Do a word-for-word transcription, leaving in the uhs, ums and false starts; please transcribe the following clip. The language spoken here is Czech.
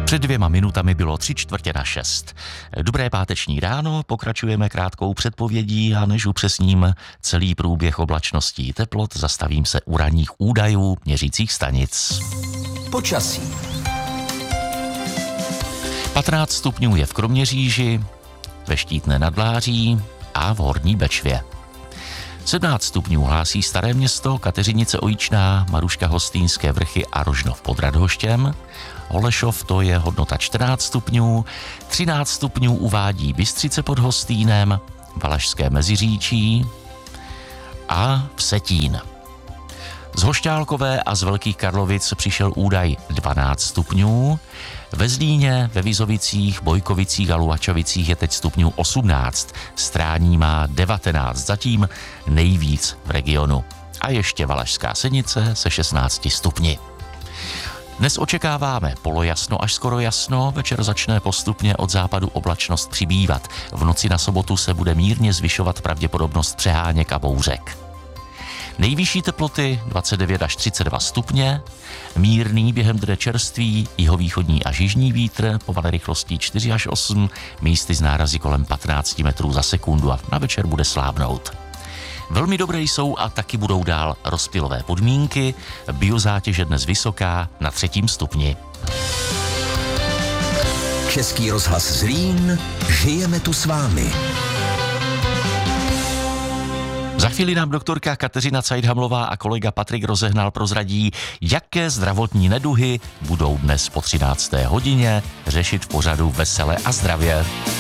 Před dvěma minutami bylo tři čtvrtě na šest. Dobré páteční ráno, pokračujeme krátkou předpovědí a než upřesním celý průběh oblačností teplot, zastavím se u ranních údajů měřících stanic. Počasí. patnáct stupňů je v Kroměříži, ve Štítné nad Láří a v Horní Bečvě. sedmnáct stupňů hlásí Staré Město, Kateřinice Ojičná, Maruška Hostýnské Vrchy a Rožnov pod Radhoštěm. Holešov to je hodnota čtrnáct stupňů, třináct stupňů uvádí Bystřice pod Hostýnem, Valašské Meziříčí a Vsetín. Z Hošťálkové a z Velkých Karlovic přišel údaj dvanáct stupňů, ve Zlíně, ve Vizovicích, Bojkovicích a Luhačovicích je teď stupňů osmnáct, Strání má devatenáct, zatím nejvíc v regionu. A ještě Valašská Senice se šestnácti stupni. Dnes očekáváme polojasno až skoro jasno, večer začne postupně od západu oblačnost přibývat. V noci na sobotu se bude mírně zvyšovat pravděpodobnost přeháněk a bouřek. Nejvyšší teploty dvacet devět až třicet dva stupně, mírný během dne čerstvý, jihovýchodní až jižní vítr, povale rychlostí čtyři až osm, místy z nárazy kolem patnáct metrů za sekundu a na večer bude slábnout. Velmi dobré jsou a taky budou dál rozptylové podmínky, biozátěž je dnes vysoká na třetím stupni. Český rozhlas Zlín, žijeme tu s vámi. Za chvíli nám doktorka Kateřina Cajdhamlová a kolega Patrik Rozehnal prozradí, jaké zdravotní neduhy budou dnes po třinácté hodině řešit v pořadu Vesele a zdravě.